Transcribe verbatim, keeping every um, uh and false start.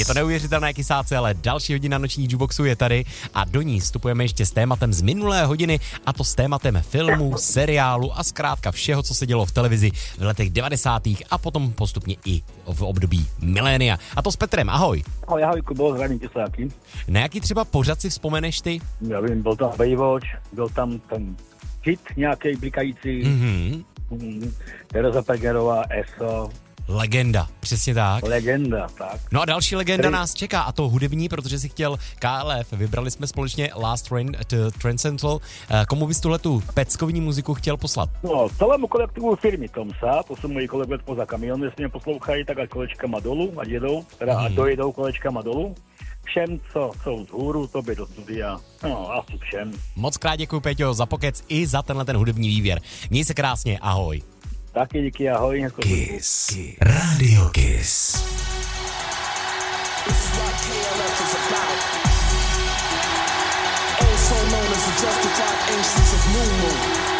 Je to neuvěřitelné, kysáci, ale další hodina noční jukeboxu je tady a do ní vstupujeme ještě s tématem z minulé hodiny, a to s tématem filmů, seriálu a zkrátka všeho, co se dělo v televizi v letech devadesátých a potom postupně i v období milénia. A to s Petrem, ahoj. Ahoj, ahoj, Kubo, zdravím těsáky. Na jaký třeba pořad si vzpomeneš ty? Já vím, byl tam Baywatch, byl tam ten hit nějaký blikající, Mhm. mm, Tereza Pergerová, Eso. Legenda, přesně tak. Legenda, tak. No a další legenda Který... nás čeká, a to hudební, protože si chtěl K L F. Vybrali jsme společně Last Train to Transcendental. Komu bys tuhletu peckovní muziku chtěl poslat? No, celému kolektivu firmy Tomsa, to jsou moji kolegové spoza kamionu, jestli mě poslouchají, tak ať kolečkama dolů, ať jedou, teda hmm. ať dojedou kolečkama dolů. Všem, co jsou z hůru, tobě do studia, no asi všem. Moc krát děkuji, Peťo, za pokec i za tenhle ten hudební výběr. Měj se krásně, ahoj. Taky díky, ahoj. Kiss. Kiss. Radio Kiss. This is what K L F is about. Also known as the justified ancients of New Moon.